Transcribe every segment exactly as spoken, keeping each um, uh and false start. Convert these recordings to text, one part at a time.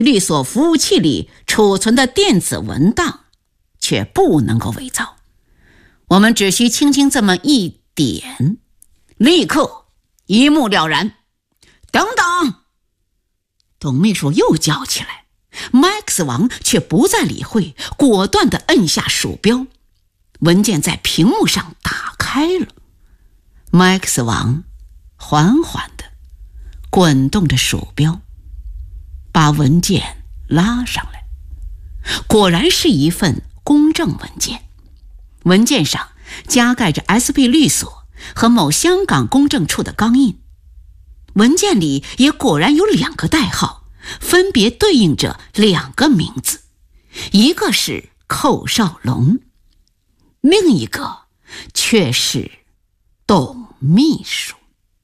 律所服务器里储存的电子文档却不能够伪造。我们只需轻轻这么一点，立刻一目了然。等等！董秘书又叫起来，麦克斯王却不再理会，果断地摁下鼠标，文件在屏幕上打开了。麦克斯王缓缓地滚动着鼠标，把文件拉上来，果然是一份公证文件。文件上加盖着 S P 律所和某香港公证处的钢印，文件里也果然有两个代号，分别对应着两个名字，一个是寇少龙，另一个却是董秘书。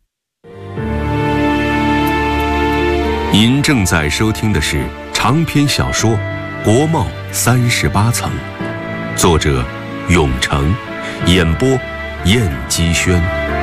您正在收听的是长篇小说《国贸三十八层》，作者永成，演播燕姬轩。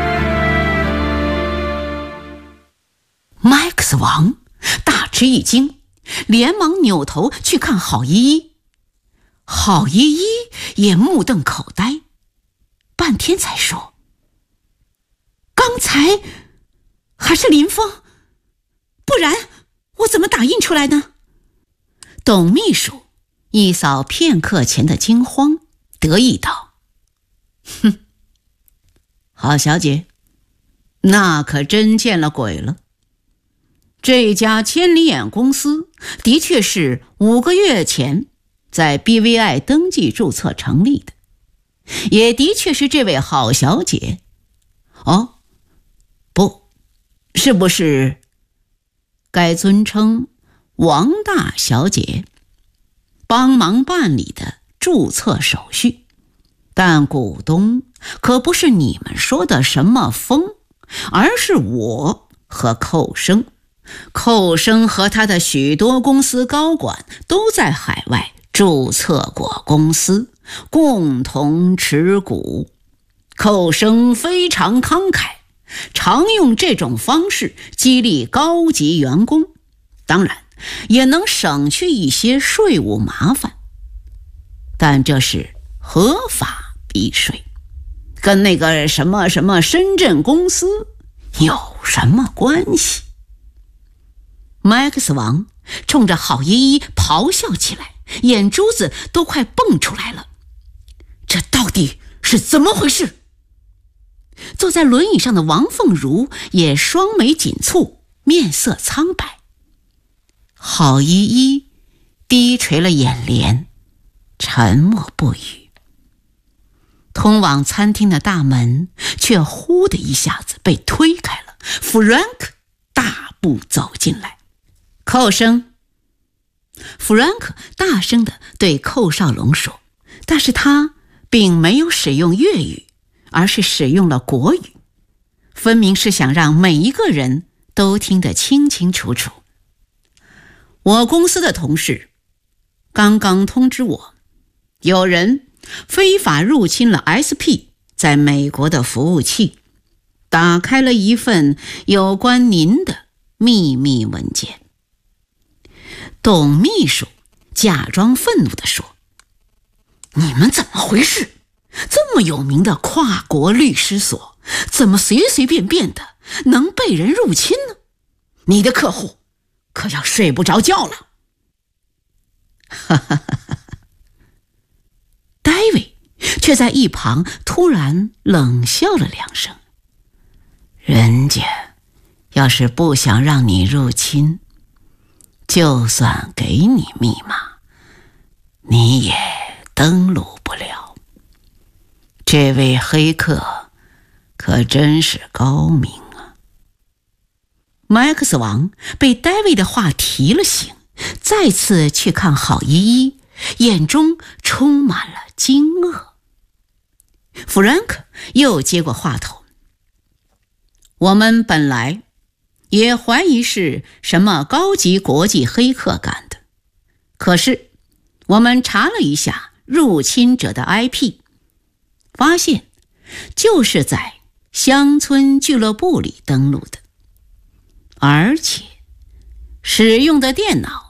麦克斯王大吃一惊，连忙扭头去看郝依依。郝依依也目瞪口呆，半天才说：“刚才还是林峰，不然我怎么打印出来呢？”董秘书一扫片刻前的惊慌，得意道：“哼，郝小姐，那可真见了鬼了。这家千里眼公司的确是五个月前在 B V I 登记注册成立的，也的确是这位郝小姐，哦，不，是不是该尊称王大小姐，帮忙办理的注册手续。但股东可不是你们说的什么风，而是我和寇生。寇生和他的许多公司高管都在海外注册过公司，共同持股。寇生非常慷慨，常用这种方式激励高级员工，当然也能省去一些税务麻烦，但这是合法避税，跟那个什么什么深圳公司有什么关系？麦克斯王冲着郝依依咆哮起来，眼珠子都快蹦出来了。这到底是怎么回事？坐在轮椅上的王凤如也双眉紧蹙，面色苍白。郝依依低垂了眼帘，沉默不语。通往餐厅的大门却呼的一下子被推开了，弗兰克大步走进来。寇生，弗兰克大声地对寇少龙说，但是他并没有使用粤语，而是使用了国语，分明是想让每一个人都听得清清楚楚。我公司的同事刚刚通知我，有人非法入侵了 S P 在美国的服务器，打开了一份有关您的秘密文件。董秘书假装愤怒地说：“你们怎么回事？这么有名的跨国律师所，怎么随随便便的能被人入侵呢？你的客户可要睡不着觉了。”哈哈哈哈！戴维却在一旁突然冷笑了两声。人家要是不想让你入侵，就算给你密码，你也登录不了。这位黑客可真是高明啊！麦克斯王被戴维的话提了醒，再次去看郝依依，眼中充满了惊愕。弗兰克又接过话头：“我们本来也怀疑是什么高级国际黑客干的，可是我们查了一下入侵者的 I P， 发现就是在乡村俱乐部里登录的，而且使用的电脑